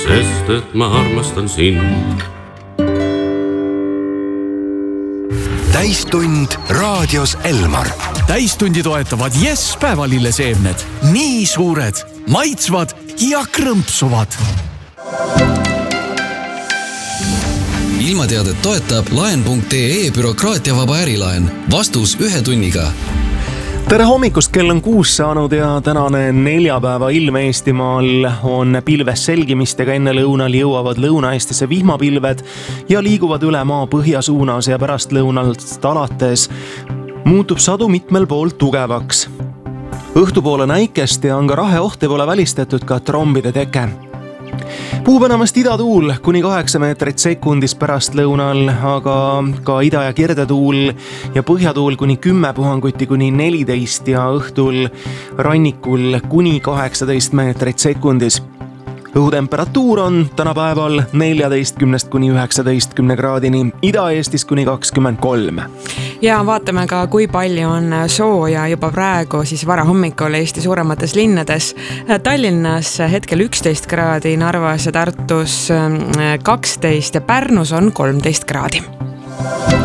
sest et ma armastan sind. Täistund raadios Elmar. Täistundi toetavad Yes päevalilleseemned. Nii suured, maitsvad ja krõmpsuvad. Ilmateadet toetab laen.ee bürokraatiavaba ärilaen. Vastus 1 tunniga. Tere hommikust, kell on 6 saanud ja tänane neljapäeva ilm Eestimaal on pilves selgimistega. Enne lõunal jõuavad Lõuna-Eestisse vihmapilved ja liiguvad üle maa põhja suunas ja pärast lõunalt alates muutub sadu mitmel pool tugevaks. Õhtupoole näikest ja on ka raheohte pole välistatud ka trombide teke. Puupenamast idatuul kuni 8 meetrit sekundis pärast lõunal, aga ka ida- ja kirdetuul ja põhjatuul kuni 10 puhanguti kuni 14 ja õhtul rannikul kuni 18 meetrit sekundis. Õhutemperatuur on tänapäeval 14 kuni 19 kraadini, Ida-Eestis kuni 23. Ja vaatame ka, kui palju on sooja juba praegu siis varahommikul Eesti suuremates linnades. Tallinnas hetkel 11 kraadi, Narvas ja Tartus 12 ja Pärnus on 13 kraadi.